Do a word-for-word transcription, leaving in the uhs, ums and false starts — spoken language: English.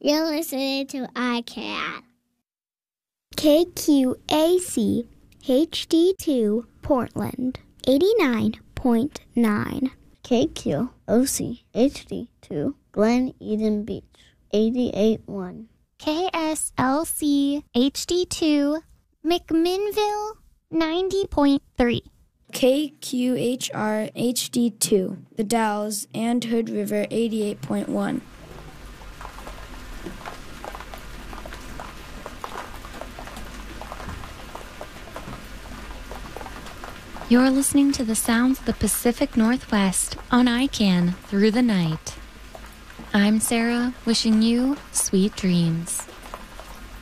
You're listening to I C A N. K Q A C H D two Portland, eighty-nine point nine. K Q O C H D two Glen Eden Beach, eighty-eight point one. K S L C H D two McMinnville, ninety point three. K Q H R H D two The Dalles and Hood River, eighty-eight point one. You're listening to the sounds of the Pacific Northwest on I C A N Through the Night. I'm Sarah, wishing you sweet dreams.